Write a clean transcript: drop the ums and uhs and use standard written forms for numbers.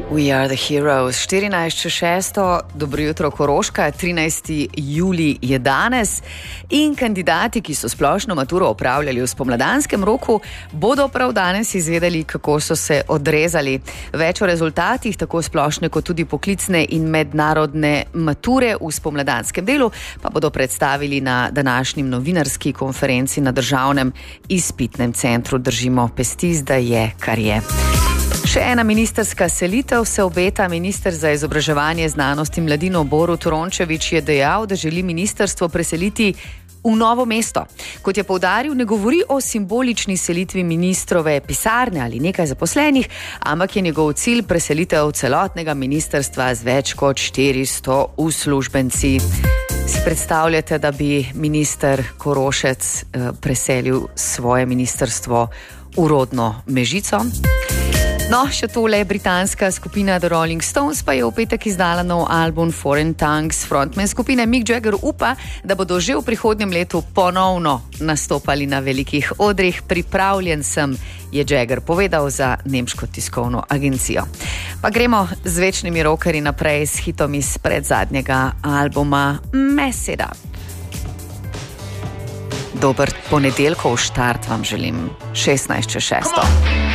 We are the heroes. 14.6. Dobro jutro Koroška, 13. julij je danes in kandidati, ki so splošno maturo opravljali v spomladanskem roku, bodo prav danes izvedeli, kako so se odrezali. Več o rezultatih, tako splošne kot tudi poklicne in mednarodne mature v spomladanskem delu, pa bodo predstavili na današnji novinarski konferenci na Državnem izpitnem centru. Držimo pesti, zdaj je, kar je. Še ena ministerska selitev se obeta. Minister za izobraževanje, znanost in mladino Borut Rončević je dejal, da želi ministrstvo preseliti v Novo mesto. Kot je poudaril, ne govori o simbolični selitvi ministrove pisarne ali nekaj zaposlenih, ampak je njegov cilj preselitev celotnega ministrstva z več kot 400 uslužbenci. Si predstavljate, da bi minister Korošec preselil svoje ministrstvo v rodno Mežico? No, še tole, britanska skupina The Rolling Stones pa je v petek izdala nov album Foreign Tongues. Frontman skupine Mick Jagger upa, da bodo že v prihodnjem letu ponovno nastopali na velikih odrih. Pripravljen sem, je Jagger povedal za nemško tiskovno agencijo. Pa gremo z večnimi rockerji naprej s hitom iz predzadnjega albuma Mess It Up. Dober ponedeljkov štart vam želim, 16.6.